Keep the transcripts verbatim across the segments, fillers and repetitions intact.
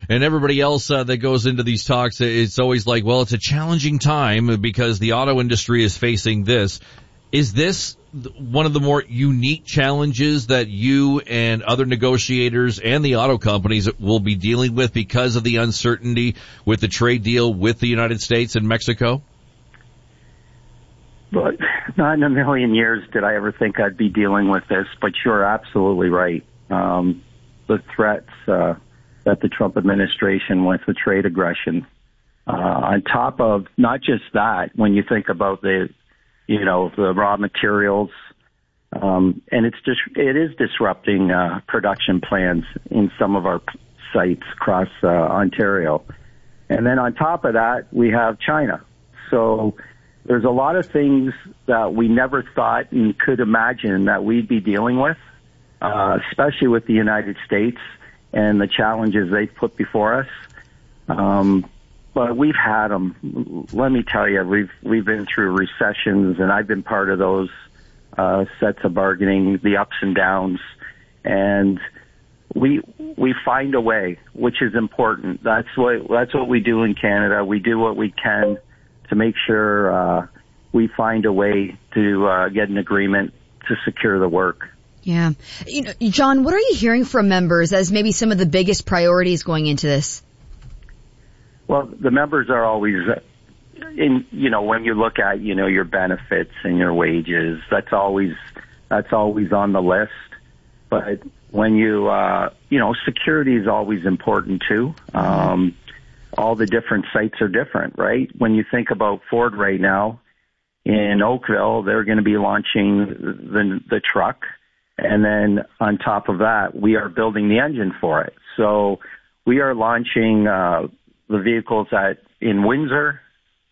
and everybody else uh, that goes into these talks, it's always like, well, it's a challenging time because the auto industry is facing this. Is this one of the more unique challenges that you and other negotiators and the auto companies will be dealing with because of the uncertainty with the trade deal with the United States and Mexico? But not in a million years did I ever think I'd be dealing with this, but you're absolutely right. Um, the threats uh, that the Trump administration with the trade aggression, uh, on top of not just that, when you think about the you know, the raw materials, um, and it's just, it is disrupting, uh, production plans in some of our sites across, uh, Ontario. And then on top of that, we have China. So there's a lot of things that we never thought and could imagine that we'd be dealing with, uh, especially with the United States and the challenges they've put before us. Um, But we've had them. Let me tell you, we've we've been through recessions, and I've been part of those uh, sets of bargaining, the ups and downs, and we we find a way, which is important. That's what that's what we do in Canada. We do what we can to make sure uh, we find a way to uh, get an agreement to secure the work. Yeah, you know, John, what are you hearing from members as maybe some of the biggest priorities going into this? Well, the members are always, in, you know, when you look at, you know, your benefits and your wages, that's always, that's always on the list. But when you, uh, you know, security is always important too. Um, all the different sites are different, right? When you think about Ford right now in Oakville, they're going to be launching the, the truck. And then on top of that, we are building the engine for it. So we are launching, uh, the vehicles at in Windsor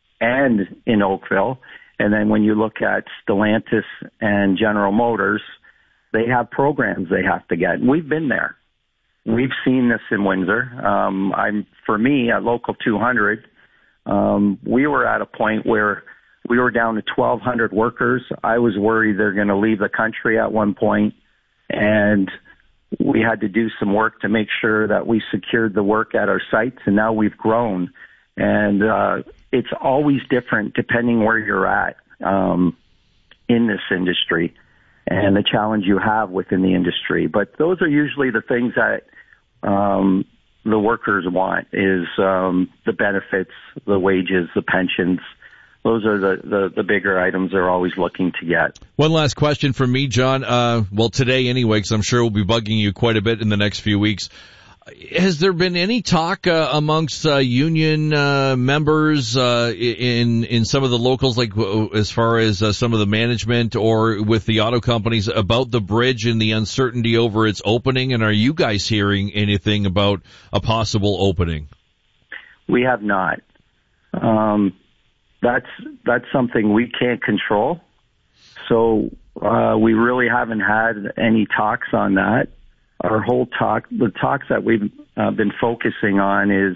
and in Oakville. And then when you look at Stellantis and General Motors, they have programs they have to get. And we've been there. We've seen this in Windsor. Um, I'm, for me, at Local two hundred, um, we were at a point where we were down to twelve hundred workers. I was worried they're going to leave the country at one point, and we had to do some work to make sure that we secured the work at our sites, and now we've grown. And uh, it's always different depending where you're at um, in this industry and the challenge you have within the industry. But those are usually the things that um, the workers want is um, the benefits, the wages, the pensions. Those are the, the, the bigger items they're always looking to get. One last question from me, John. Uh, well, today anyway, because I'm sure we'll be bugging you quite a bit in the next few weeks. Has there been any talk uh, amongst uh, union uh, members uh, in in some of the locals, like as far as uh, some of the management or with the auto companies, about the bridge and the uncertainty over its opening? And are you guys hearing anything about a possible opening? We have not. Um That's that's something we can't control. So uh, we really haven't had any talks on that. Our whole talk, the talks that we've uh, been focusing on is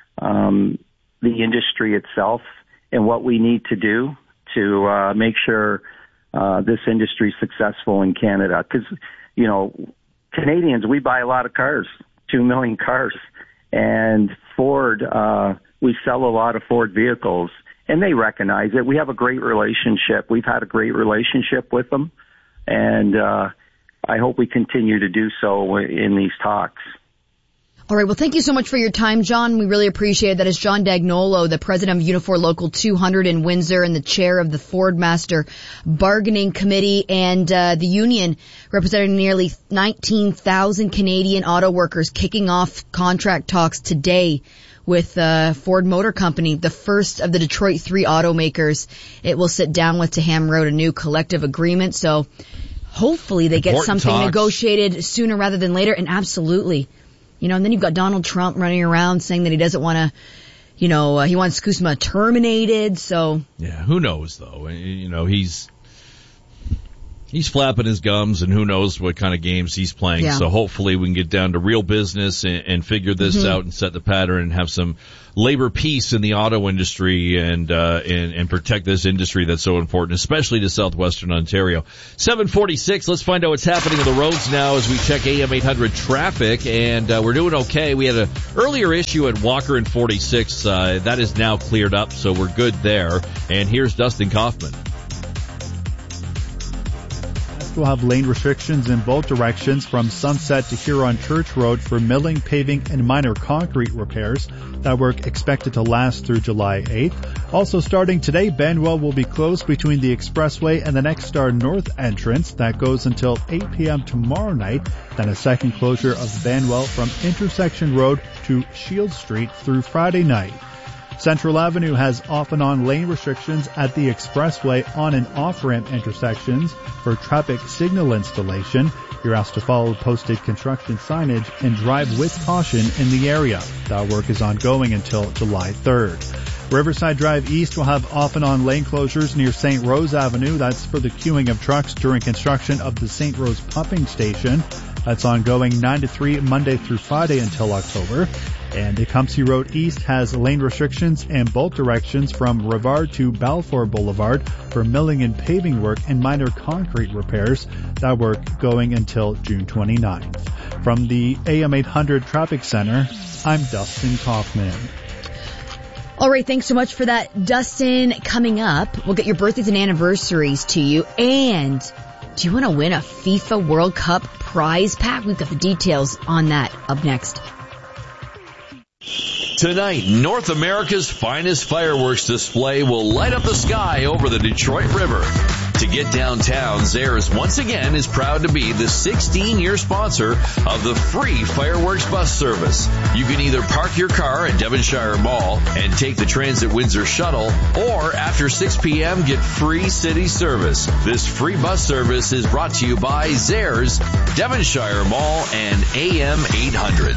um, the industry itself and what we need to do to uh, make sure uh, this industry is successful in Canada. Because, you know, Canadians, we buy a lot of cars, two million cars. And Ford, uh, we sell a lot of Ford vehicles. And they recognize it. We have a great relationship. We've had a great relationship with them. And uh, I hope we continue to do so in these talks. All right. Well, thank you so much for your time, John. We really appreciate it. That is John Dagnolo, the president of Unifor Local two hundred in Windsor and the chair of the Ford Master Bargaining Committee. And uh, the union representing nearly nineteen thousand Canadian auto workers kicking off contract talks today with uh, Ford Motor Company, the first of the Detroit three automakers. It will sit down with to hammer out a new collective agreement. So hopefully they get Important something talks. negotiated sooner rather than later. And absolutely, you know, and then you've got Donald Trump running around saying that he doesn't want to, you know, uh, he wants CUSMA terminated. So yeah, who knows though? You know, he's He's flapping his gums, and who knows what kind of games he's playing. Yeah. So hopefully we can get down to real business and, and figure this mm-hmm. out and set the pattern and have some labor peace in the auto industry and, uh, and, and protect this industry that's so important, especially to southwestern Ontario. seven forty-six, let's find out what's happening on the roads now as we check A M eight hundred traffic, and uh, we're doing okay. We had an earlier issue at Walker and forty-six. Uh, that is now cleared up, so we're good there. And here's Dustin Kaufman. We'll have lane restrictions in both directions from Sunset to Huron Church Road for milling, paving, and minor concrete repairs. That work expected to last through July eighth. Also starting today, Banwell will be closed between the Expressway and the Next Star North entrance. That goes until eight p.m. tomorrow night. Then a second closure of Banwell from Intersection Road to Shield Street through Friday night. Central Avenue has off and on lane restrictions at the Expressway on and off-ramp intersections for traffic signal installation. You're asked to follow posted construction signage and drive with caution in the area. That work is ongoing until July third. Riverside Drive East will have off and on lane closures near Saint Rose Avenue. That's for the queuing of trucks during construction of the Saint Rose pumping station. That's ongoing nine to three Monday through Friday until October. And Tecumseh Road East has lane restrictions in both directions from Rivard to Balfour Boulevard for milling and paving work and minor concrete repairs. That work going until June twenty-ninth. From the A M eight hundred Traffic Center, I'm Dustin Kaufman. All right, thanks so much for that, Dustin. Coming up, we'll get your birthdays and anniversaries to you. And do you want to win a FIFA World Cup prize pack? We've got the details on that up next. Tonight, North America's finest fireworks display will light up the sky over the Detroit River. To get downtown, Zehrs once again is proud to be the sixteen-year sponsor of the free fireworks bus service. You can either park your car at Devonshire Mall and take the Transit Windsor shuttle, or after six p.m. get free city service. This free bus service is brought to you by Zehrs, Devonshire Mall, and A M eight hundred.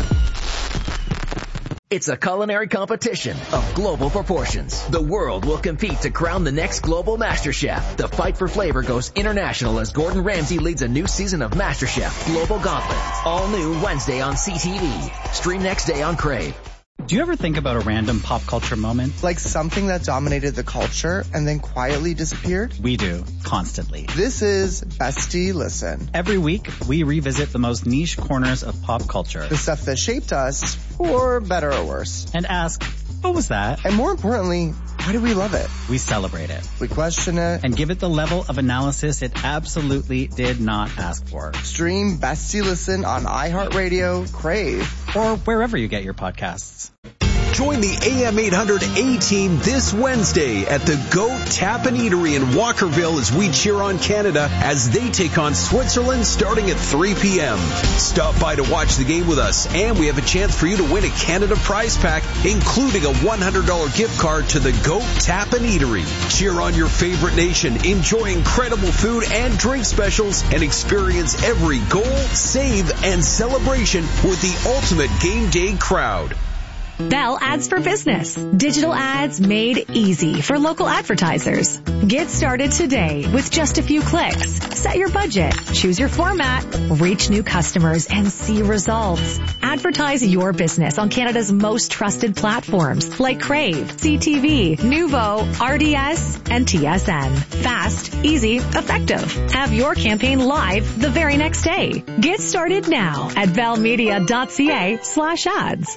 It's a culinary competition of global proportions. The world will compete to crown the next global MasterChef. The fight for flavor goes international as Gordon Ramsay leads a new season of MasterChef Global Gauntlet. All new Wednesday on C T V. Stream next day on Crave. Do you ever think about a random pop culture moment? Like something that dominated the culture and then quietly disappeared? We do, constantly. This is Bestie Listen. Every week, we revisit the most niche corners of pop culture. The stuff that shaped us, for better or worse. And ask, what was that? And more importantly, why do we love it? We celebrate it. We question it. And give it the level of analysis it absolutely did not ask for. Stream Bestie Listen on iHeartRadio, Crave, or wherever you get your podcasts. Join the A M eight hundred A-Team this Wednesday at the Goat Tap and Eatery in Walkerville as we cheer on Canada as they take on Switzerland starting at three p.m. Stop by to watch the game with us, and we have a chance for you to win a Canada prize pack, including a one hundred dollars gift card to the Goat Tap and Eatery. Cheer on your favorite nation, enjoy incredible food and drink specials, and experience every goal, save, and celebration with the ultimate game day crowd. Bell Ads for Business. Digital ads made easy for local advertisers. Get started today with just a few clicks. Set your budget, choose your format, reach new customers, and see results. Advertise your business on Canada's most trusted platforms like Crave, C T V, Nuvo, R D S, and T S N. Fast, easy, effective. Have your campaign live the very next day. Get started now at bellmedia.ca slash ads.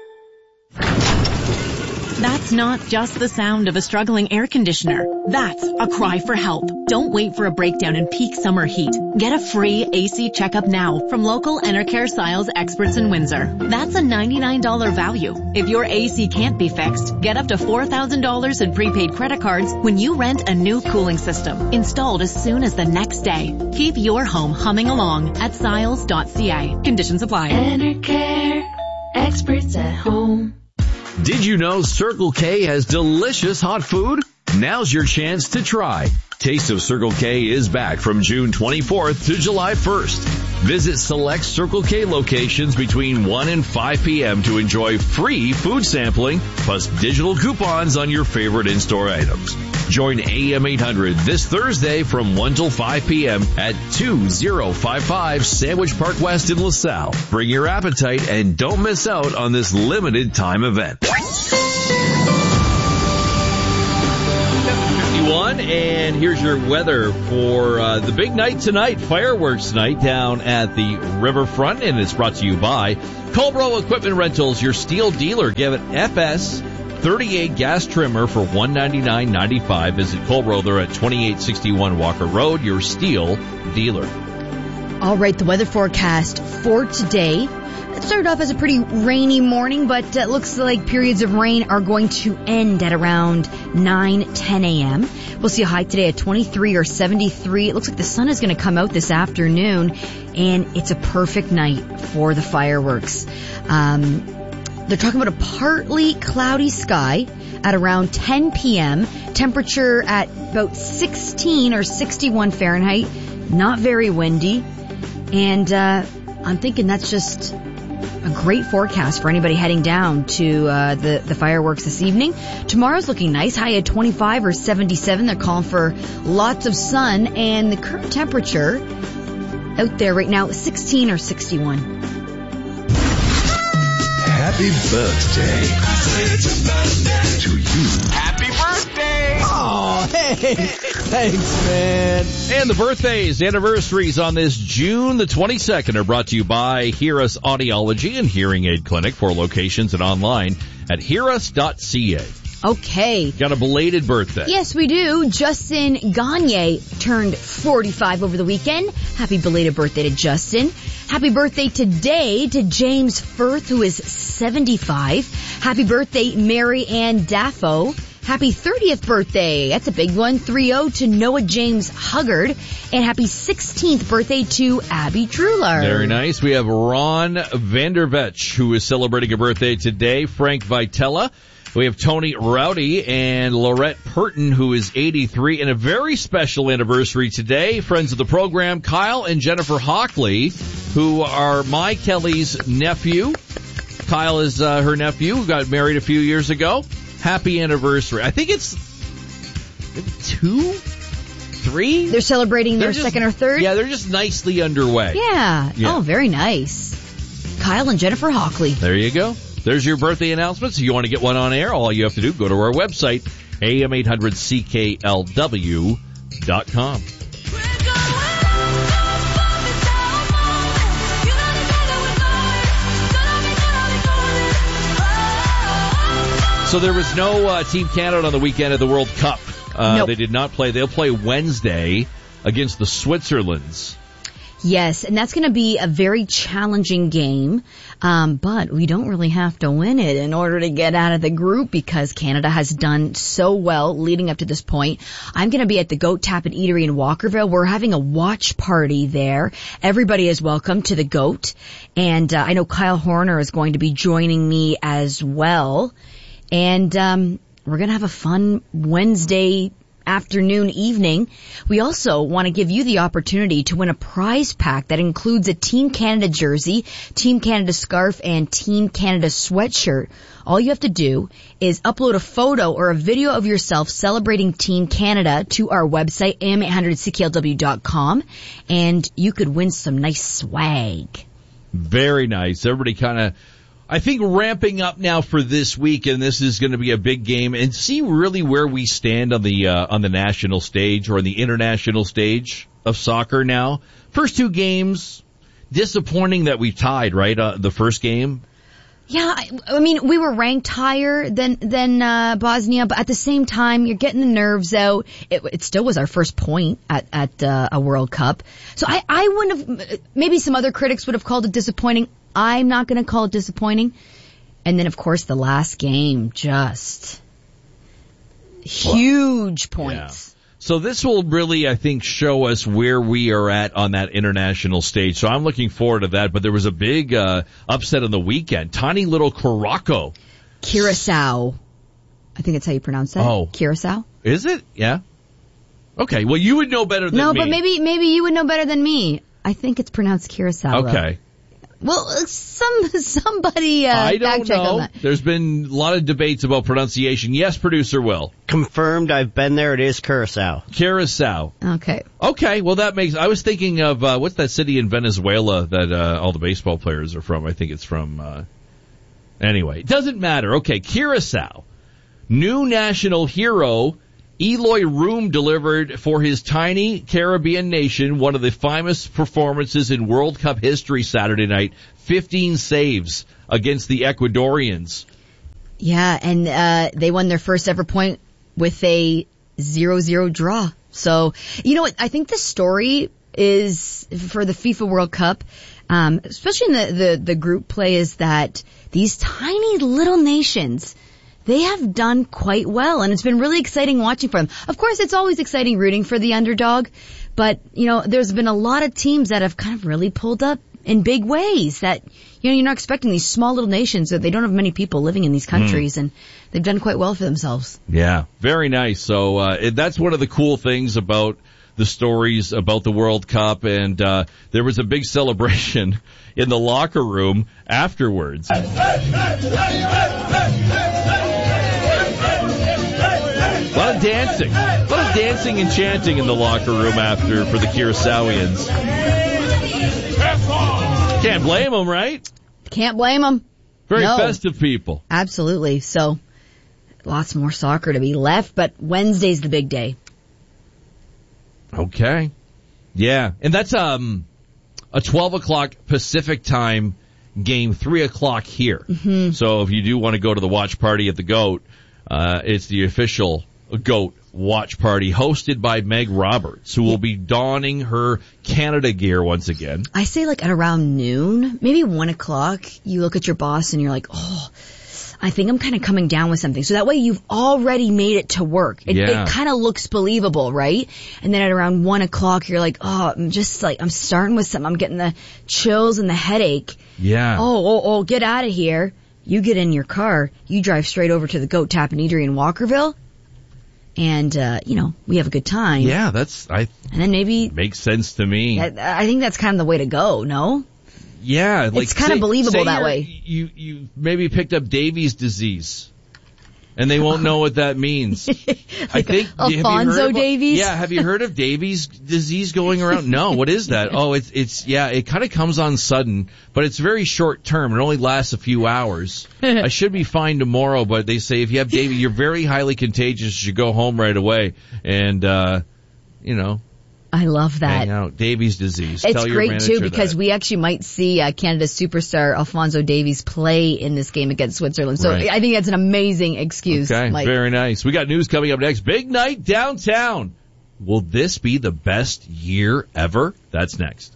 That's not just the sound of a struggling air conditioner. That's a cry for help. Don't wait for a breakdown in peak summer heat. Get a free A C checkup now from local Enercare Styles experts in Windsor. That's a ninety-nine dollars value. If your A C can't be fixed, get up to four thousand dollars in prepaid credit cards when you rent a new cooling system, installed as soon as the next day. Keep your home humming along at Styles dot C A. Conditions apply. Enercare, experts at home. Did you know Circle K has delicious hot food? Now's your chance to try. Taste of Circle K is back from June twenty-fourth to July first. Visit select Circle K locations between one and five p.m. to enjoy free food sampling, plus digital coupons on your favorite in-store items. Join A M eight hundred this Thursday from one till five p.m. at two thousand fifty-five Sandwich Park West in LaSalle. Bring your appetite and don't miss out on this limited time event. fifty-one, and here's your weather for uh, the big night tonight, fireworks night down at the riverfront, and it's brought to you by Culbro Equipment Rentals, your steel dealer. Give it F S thirty-eight gas trimmer for one hundred ninety-nine dollars and ninety-five cents. Visit Culbro. They're at twenty-eight sixty-one Walker Road, your steel dealer. All right, the weather forecast for today. It started off as a pretty rainy morning, but it looks like periods of rain are going to end at around nine, ten a.m. We'll see a high today at twenty-three or seventy-three. It looks like the sun is going to come out this afternoon, and it's a perfect night for the fireworks. Um, they're talking about a partly cloudy sky at around ten p.m. Temperature at about sixteen or sixty-one Fahrenheit. Not very windy. And uh, I'm thinking that's just a great forecast for anybody heading down to uh, the, the fireworks this evening. Tomorrow's looking nice, high at twenty-five or seventy-seven. They're calling for lots of sun, and the current temperature out there right now is sixteen or sixty-one. Happy birthday to you. Happy birthday! Oh, hey! Thanks, man. And the birthdays, anniversaries on this June the twenty-second are brought to you by Hear Us Audiology and Hearing Aid Clinic, for locations and online at hear us dot c a. Okay. Got a belated birthday. Yes, we do. Justin Gagne turned forty-five over the weekend. Happy belated birthday to Justin. Happy birthday today to James Firth, who is seventy-five. Happy birthday, Mary Ann Daffo. Happy thirtieth birthday. That's a big one. three oh to Noah James Huggard. And happy sixteenth birthday to Abby Trular. Very nice. We have Ron Vandervetch, who is celebrating a birthday today. Frank Vitella. We have Tony Rowdy and Laurette Purton, who is eighty-three, and a very special anniversary today. Friends of the program, Kyle and Jennifer Hockley, who are my Kelly's nephew. Kyle is uh, her nephew, who got married a few years ago. Happy anniversary. I think it's maybe two, three. They're celebrating their they're just, second or third? Yeah, they're just nicely underway. Yeah. yeah. Oh, very nice. Kyle and Jennifer Hockley. There you go. There's your birthday announcements. If you want to get one on air, all you have to do, go to our website, A M eight hundred C K L W dot com. So there was no uh, Team Canada on the weekend at the World Cup. Uh, nope. They did not play. They'll play Wednesday against the Switzerlands. Yes, and that's going to be a very challenging game, um, but we don't really have to win it in order to get out of the group, because Canada has done so well leading up to this point. I'm going to be at the Goat Tap and Eatery in Walkerville. We're having a watch party there. Everybody is welcome to the Goat, and uh, I know Kyle Horner is going to be joining me as well, and um, we're going to have a fun Wednesday afternoon, evening. We also want to give you the opportunity to win a prize pack that includes a Team Canada jersey, Team Canada scarf, and Team Canada sweatshirt. All you have to do is upload a photo or a video of yourself celebrating Team Canada to our website, A M eight hundred C K L W dot com, and you could win some nice swag. Very nice. Everybody kind of, I think, ramping up now for this week, and this is going to be a big game, and see really where we stand on the uh, on the national stage or on the international stage of soccer now. First two games, disappointing that we tied, right? Uh, the first game. Yeah, I, I mean, we were ranked higher than than uh, Bosnia, but at the same time, you're getting the nerves out. It, it still was our first point at at uh, a World Cup, so I I wouldn't have. Maybe some other critics would have called it disappointing. I'm not going to call it disappointing. And then, of course, the last game, just huge points. Yeah. So this will really, I think, show us where we are at on that international stage. So I'm looking forward to that. But there was a big uh, upset on the weekend. Tiny little Curacao. Curacao. I think that's how you pronounce that. Oh. Curacao. Is it? Yeah. Okay. Well, you would know better than no, me. No, but maybe maybe you would know better than me. I think it's pronounced Curacao. Okay. Though. Well, some somebody uh, I don't fact check know. on that. There's been a lot of debates about pronunciation. Yes, producer Will. Confirmed. I've been there. It is Curacao. Curacao. Okay. Okay. Well, that makes. I was thinking of uh, what's that city in Venezuela that uh, all the baseball players are from? I think it's from. Uh, anyway, it doesn't matter. Okay, Curacao. New national hero Eloy Room delivered for his tiny Caribbean nation one of the finest performances in World Cup history Saturday night. fifteen saves against the Ecuadorians. Yeah, and uh they won their first ever point with a zero zero draw. So, you know what? I think the story is for the FIFA World Cup, um, especially in the, the, the group play, is that these tiny little nations, they have done quite well, and it's been really exciting watching for them. Of course, it's always exciting rooting for the underdog, but, you know, there's been a lot of teams that have kind of really pulled up in big ways that, you know, you're not expecting these small little nations that they don't have many people living in these countries, mm. and they've done quite well for themselves. Yeah, very nice. So uh, it, that's one of the cool things about the stories about the World Cup, and uh, there was a big celebration in the locker room afterwards. A lot of dancing. A lot of dancing and chanting in the locker room after for the Curaçaoians. Can't blame them, right? Can't blame them. Very no. festive people. Absolutely. So, lots more soccer to be left, but Wednesday's the big day. Okay. Yeah. And that's um a twelve o'clock Pacific time game, three o'clock here. Mm-hmm. So if you do want to go to the watch party at the GOAT, uh, it's the official GOAT watch party hosted by Meg Roberts, who will be donning her Canada gear once again. I say like at around noon, maybe one o'clock, you look at your boss and you're like, oh, I think I'm kind of coming down with something. So that way you've already made it to work. It, yeah. it kind of looks believable, right? And then at around one o'clock, you're like, oh, I'm just like, I'm starting with something. I'm getting the chills and the headache. Yeah. Oh, oh, oh, get out of here. You get in your car. You drive straight over to the Goat Tap and Eatery in Walkerville. And, uh, you know, we have a good time. Yeah, that's, I, and then maybe, makes sense to me. I, I think that's kind of the way to go, no? Yeah, like it's kind of believable that way. You you maybe picked up Davies disease, and they won't know what that means. like I think Alfonso Davies. Yeah, have you heard of Davies disease going around? No, what is that? Oh, it's it's yeah, it kind of comes on sudden, but it's very short term. It only lasts a few hours. I should be fine tomorrow, but they say if you have Davies, you're very highly contagious. You should go home right away, and uh, you know. I love that. Hang out. Davies disease. It's Tell your great too because that. we actually might see uh, Canada's superstar Alfonso Davies play in this game against Switzerland. So right. I think that's an amazing excuse. Okay, Mike. Very nice. We got news coming up next. Big night downtown. Will this be the best year ever? That's next.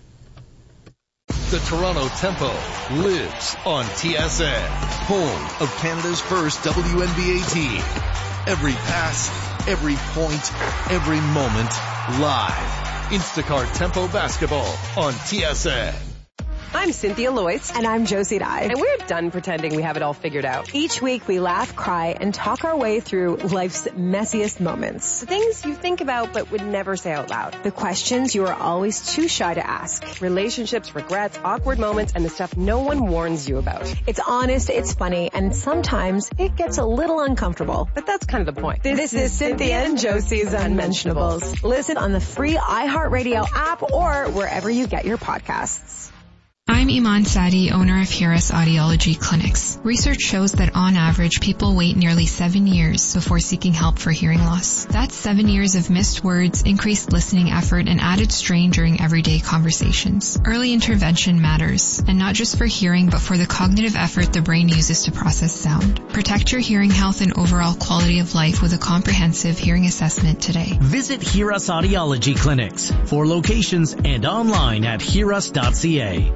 The Toronto Tempo lives on T S N, home of Canada's first W N B A team. Every pass, every point, every moment, live. Instacart Tempo Basketball on T S N. I'm Cynthia Loyce. And I'm Josie Dye. And we're done pretending we have it all figured out. Each week we laugh, cry, and talk our way through life's messiest moments. The things you think about but would never say out loud. The questions you are always too shy to ask. Relationships, regrets, awkward moments, and the stuff no one warns you about. It's honest, it's funny, and sometimes it gets a little uncomfortable. But that's kind of the point. This, this is Cynthia and Josie's Unmentionables. Listen on the free iHeartRadio app or wherever you get your podcasts. I'm Iman Sadi, owner of Hiras Audiology Clinics. Research shows that on average, people wait nearly seven years before seeking help for hearing loss. That's seven years of missed words, increased listening effort, and added strain during everyday conversations. Early intervention matters, and not just for hearing, but for the cognitive effort the brain uses to process sound. Protect your hearing health and overall quality of life with a comprehensive hearing assessment today. Visit Hiras Audiology Clinics for locations and online at hiras dot c a.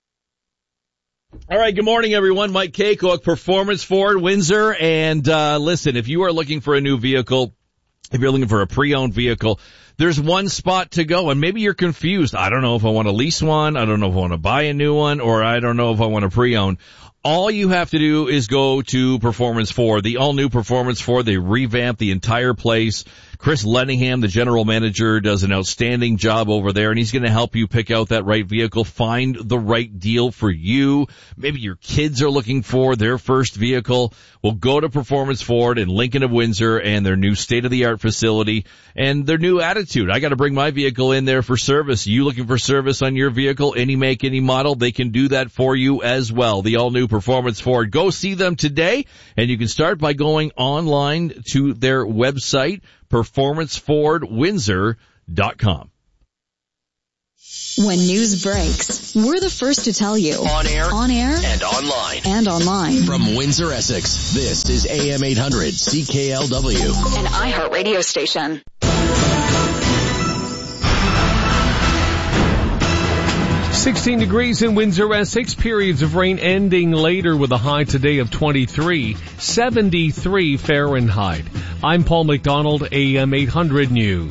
All right, good morning, everyone. Mike Kaycock, Performance Ford, Windsor. And uh listen, if you are looking for a new vehicle, if you're looking for a pre-owned vehicle, there's one spot to go. And maybe you're confused. I don't know if I want to lease one. I don't know if I want to buy a new one. Or I don't know if I want to pre-own. All you have to do is go to Performance Ford, the all-new Performance Ford. They revamped the entire place. Chris Lenningham, the general manager, does an outstanding job over there, and he's going to help you pick out that right vehicle, find the right deal for you. Maybe your kids are looking for their first vehicle. Well, go to Performance Ford in Lincoln of Windsor and their new state-of-the-art facility and their new attitude. I got to bring my vehicle in there for service. You looking for service on your vehicle, any make, any model, they can do that for you as well. The all-new Performance Ford. Go see them today, and you can start by going online to their website, performance ford windsor dot com. When news breaks, we're the first to tell you. On air, on air, and online. And online. From Windsor, Essex, this is A M eight hundred C K L W. An iHeart radio station. sixteen degrees in Windsor, Essex. Periods of rain ending later with a high today of twenty-three, seventy-three Fahrenheit. I'm Paul McDonald, A M eight hundred News.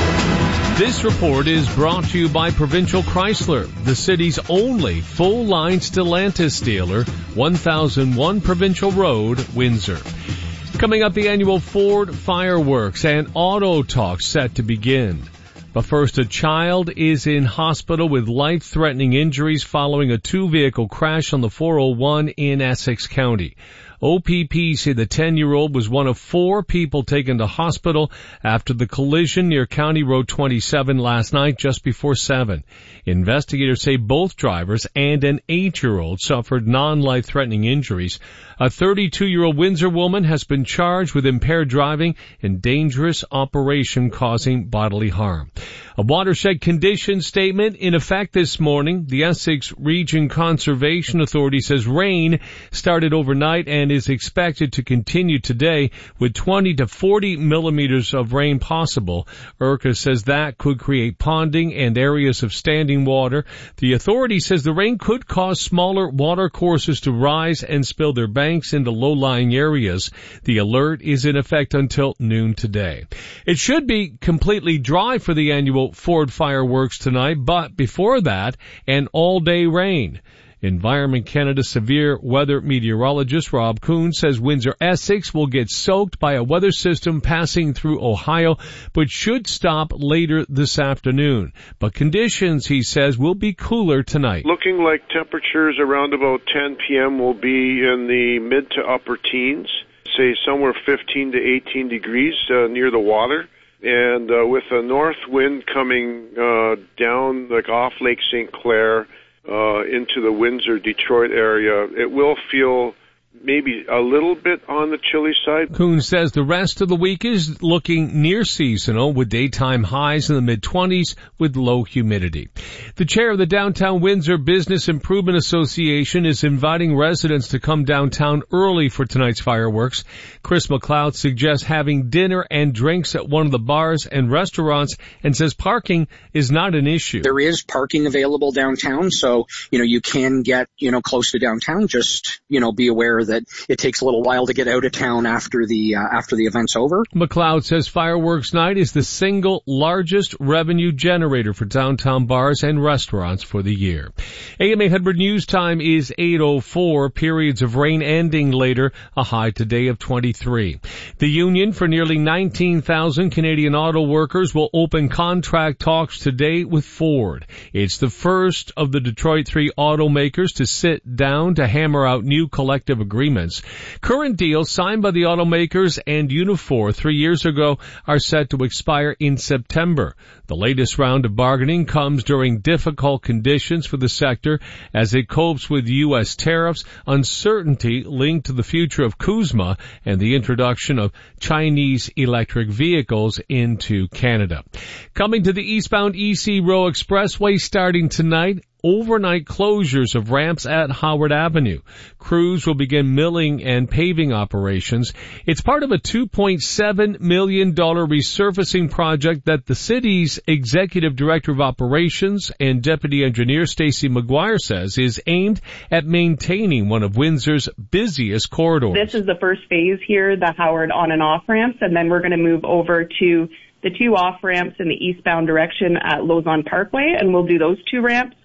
This report is brought to you by Provincial Chrysler, the city's only full-line Stellantis dealer, one thousand one Provincial Road, Windsor. Coming up, the annual Ford Fireworks and Auto Talk set to begin. But first, a child is in hospital with life-threatening injuries following a two-vehicle crash on the four oh one in Essex County. O P P say the ten-year-old was one of four people taken to hospital after the collision near County Road twenty-seven last night just before seven. Investigators say both drivers and an eight-year-old suffered non-life-threatening injuries. A thirty-two-year-old Windsor woman has been charged with impaired driving and dangerous operation causing bodily harm. A watershed condition statement in effect this morning. The Essex Region Conservation Authority says rain started overnight and is expected to continue today with twenty to forty millimeters of rain possible. E R C A says that could create ponding and areas of standing water. The authority says the rain could cause smaller water courses to rise and spill their banks into low-lying areas. The alert is in effect until noon today. It should be completely dry for the annual Ford Fireworks tonight, but before that, an all-day rain. Environment Canada severe weather meteorologist Rob Kuhn says Windsor, Essex will get soaked by a weather system passing through Ohio, but should stop later this afternoon. But conditions, he says, will be cooler tonight. Looking like temperatures around about ten p.m. will be in the mid to upper teens, say somewhere fifteen to eighteen degrees uh, near the water. And uh, with a north wind coming uh, down like off Lake Saint Clair, Uh, into the Windsor, Detroit area, it will feel maybe a little bit on the chilly side. Kuhn says the rest of the week is looking near seasonal with daytime highs in the mid-twenties with low humidity. The chair of the Downtown Windsor Business Improvement Association is inviting residents to come downtown early for tonight's fireworks. Chris McLeod suggests having dinner and drinks at one of the bars and restaurants and says parking is not an issue. There is parking available downtown, so, you know, you can get, you know, close to downtown. Just, you know, be aware that it takes a little while to get out of town after the uh, after the event's over. McLeod says fireworks night is the single largest revenue generator for downtown bars and restaurants for the year. A M eight hundred News Time is eight oh four. Periods of rain ending later, a high today of twenty-three. The union for nearly nineteen thousand Canadian auto workers will open contract talks today with Ford. It's the first of the Detroit three automakers to sit down to hammer out new collective agreements. Agreements. Current deals signed by the automakers and Unifor three years ago are set to expire in September. The latest round of bargaining comes during difficult conditions for the sector as it copes with U S tariffs, uncertainty linked to the future of CUSMA, and the introduction of Chinese electric vehicles into Canada. Coming to the eastbound E C Row Expressway starting tonight, overnight closures of ramps at Howard Avenue. Crews will begin milling and paving operations. It's part of a two point seven million dollars resurfacing project that the city's Executive Director of Operations and Deputy Engineer Stacey McGuire says is aimed at maintaining one of Windsor's busiest corridors. This is the first phase here, the Howard on and off ramps, and then we're going to move over to the two off ramps in the eastbound direction at Lausanne Parkway, and we'll do those two ramps.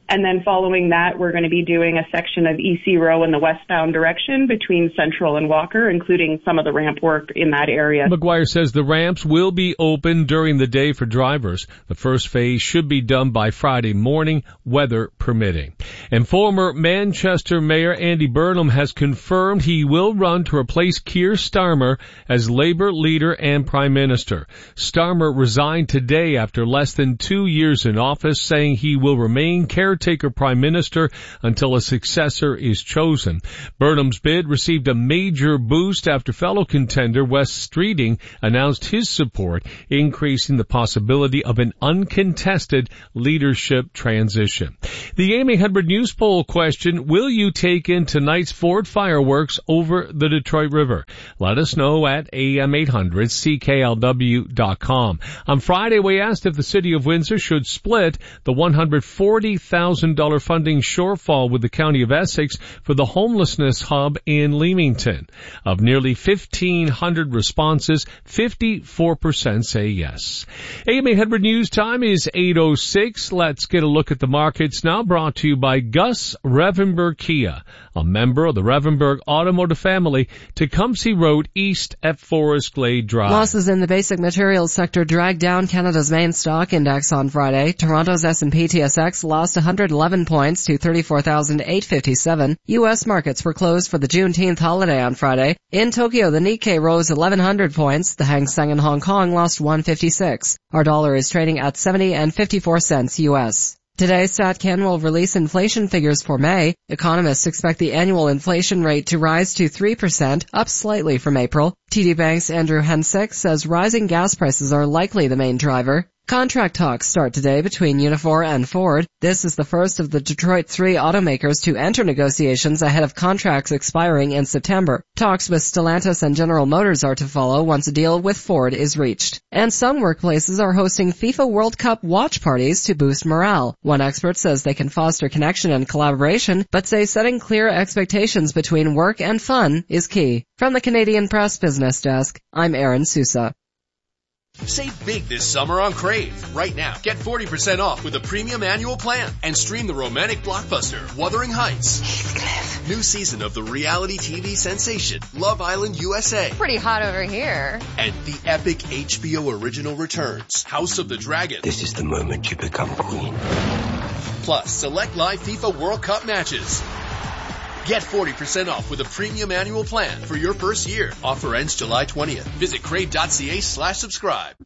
And then following that, we're going to be doing a section of E C Row in the westbound direction between Central and Walker, including some of the ramp work in that area. McGuire says the ramps will be open during the day for drivers. The first phase should be done by Friday morning, weather permitting. And former Manchester Mayor Andy Burnham has confirmed he will run to replace Keir Starmer as Labour leader and Prime Minister. Starmer resigned today after less than two years in office, saying he will remain caretaker Prime Minister until a successor is chosen. Burnham's bid received a major boost after fellow contender Wes Streeting announced his support, increasing the possibility of an uncontested leadership transition. The A M eight hundred News Poll question, will you take in tonight's Ford fireworks over the Detroit River? Let us know at A M eight hundred C K L W dot com. On Friday, we asked if the city of Windsor should split the one hundred forty thousand dollars funding shortfall with the County of Essex for the homelessness hub in Leamington. Of nearly fifteen hundred responses, fifty-four percent say yes. A M eight hundred News Time is eight oh six. Let's get a look at the markets now, brought to you by Gus Revenberg Kia, a member of the Revenberg Automotive family, Tecumseh Road East at Forest Glade Drive. Losses in the basic materials sector dragged down Canada's main stock index on Friday. Toronto's S and P T S X lost one hundred eleven points to thirty-four thousand eight hundred fifty-seven. U S markets were closed for the Juneteenth holiday on Friday. In Tokyo, the Nikkei rose eleven hundred points. The Hang Seng in Hong Kong lost one hundred fifty-six. Our dollar is trading at seventy and fifty-four cents U S. Today, StatCan will release inflation figures for May. Economists expect the annual inflation rate to rise to three percent, up slightly from April. T D Bank's Andrew Hensick says rising gas prices are likely the main driver. Contract talks start today between Unifor and Ford. This is the first of the Detroit three automakers to enter negotiations ahead of contracts expiring in September. Talks with Stellantis and General Motors are to follow once a deal with Ford is reached. And some workplaces are hosting FIFA World Cup watch parties to boost morale. One expert says they can foster connection and collaboration, but say setting clear expectations between work and fun is key. From the Canadian Press Business Desk, I'm Erin Sousa. Save big this summer on Crave. Right now, get forty percent off with a premium annual plan and stream the romantic blockbuster Wuthering Heights. Heathcliff. New season of the reality T V sensation Love Island U S A. Pretty hot over here. And the epic H B O original returns House of the Dragon. This is the moment you become queen. Plus, select live FIFA World Cup matches. Get forty percent off with a premium annual plan for your first year. Offer ends July twentieth. Visit crave.ca slash subscribe.